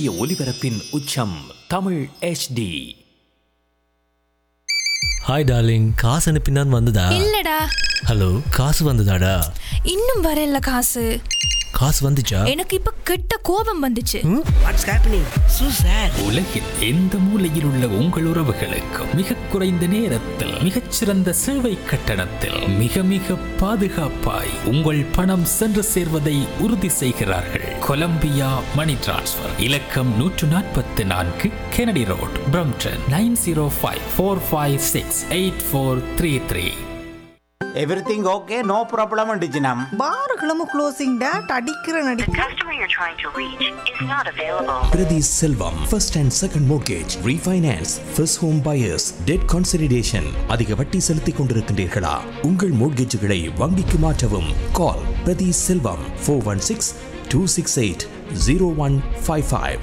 இந்திய ஒலிபரப்பின் உச்சம் தமிழ் HD. ஹாய் டார்லிங், காசு அனுப்பினான் வந்ததா? இல்லடா. ஹலோ, காசு வந்ததாடா? இன்னும் வரல காசு. காசு வந்துச்சா? எனக்கு இப்ப கெட்ட கோபம் வந்துச்சு. What's happening? So sad. உலகின் எந்த மூலையில் உள்ள உங்கள் உறவுகளுக்கு மிக குறைந்த நேரத்தில் மிகச்சிறந்த சேவை கட்டணத்தில் மிக மிக பாதுகாப்பாய் உங்கள் பணம் சென்று சேர்வதை உறுதி செய்கிறார்கள். கொலம்பியா மணி டிரான்ஸ்ஃபர். இலக்கம் 144 Kennedy road, Brampton 9054568433. Everything okay, no problem அண்டிச்சினம். பாருகளும் closing date அடிக்கிற நடி. The customer you're trying to reach is not available. Priti Selvam, first and second mortgage, refinance, first home buyers, debt consolidation. அதிக வட்டி செலுத்திக் கொண்டிருக்கின்றீர்களா? உங்கள் மோட்கேஜுகளை வங்கிக்கு மாற்றவும். Call Priti Selvam 416-268-0155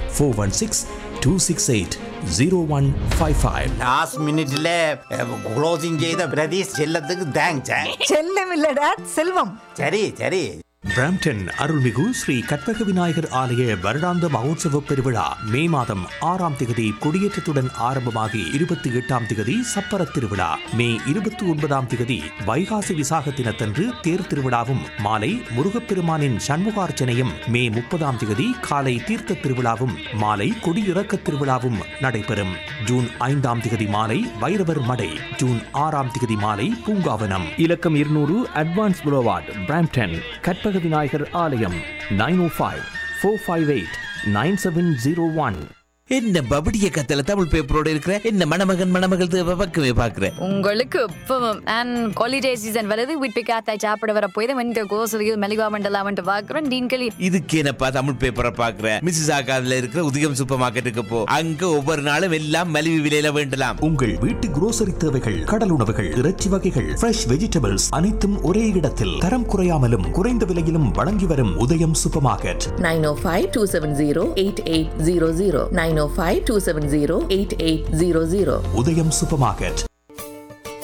416-268-0155. Last மினிட்ல closing செய்த பிரதீஷ் செல்லத்துக்கு தேங்க்ஸ். செல்லம் இல்ல டேட், செல்வம். சரி சரி. பிராம்டன் அருள்மிகு ஸ்ரீ கற்பக விநாயகர் ஆலய வருடாந்த மகோத்சவ பெருவிழா மே மாதம் 6ஆம் திகதி கொடியேற்றத்துடன் ஆரம்பமாகி 28ஆம் திகதி சப்பர திருவிழா, மே 29ஆம் திகதி வைகாசி விசாக தினத்தன்று தேர் திருவிழாவும் மாலை முருகப்பெருமானின் சண்முகார்ச்சனையும், மே 30ஆம் திகதி காலை தீர்த்த திருவிழாவும் மாலை கொடியிறக்க திருவிழாவும் நடைபெறும். ஜூன் 5ஆம் திகதி மாலை வைரவர் மடை, ஜூன் 6ஆம் திகதி மாலை பூங்காவனம். இலக்கம் 200 அட்வான்ஸ் புரோவார்ட், பிராம்டன். கற்பக விநாயகர் ஆலயம் 905-458-9701. என்ன பபடிய கத்தல தமிழ் பேப்பரோட இருக்கிற என்ன மணமகன் மணமகள் பக்கமே பாக்குற உங்களுக்கு இப்பவும் அண்ட் ஹாலிடே சீசன் வருது. வீட்டு காத்தாய் சாப்பிட வர போய் இந்த கோசரியில் மெலிவா மண்டலாமன்ட்டு பாக்குறேன். டீன்களி இதுக்கு என்னப்பா தமிழ் பேப்பரை பாக்குற? மிஸ்ஸஸ் ஆகாதுல இருக்கிற உதயம் சூப்பர் மார்க்கெட்டுக்கு போ. அங்க ஒவ்வொரு நாளும் எல்லாம் மலிவு விலையில வேண்டலாம். உங்கள் வீட்டு குரோசரி தேவைகள், கடல் உணவுகள், இறைச்சி வகைகள், ஃப்ரெஷ் வெஜிடபிள்ஸ் அனைத்தும் ஒரே இடத்தில் தரம் குறையாமலும் குறைந்த விலையிலும் வழங்கி வரும் உதயம் சூப்பர் மார்க்கெட். 905-270-8800 905-270-8800. உதயம் சூப்பர் மார்க்கெட்.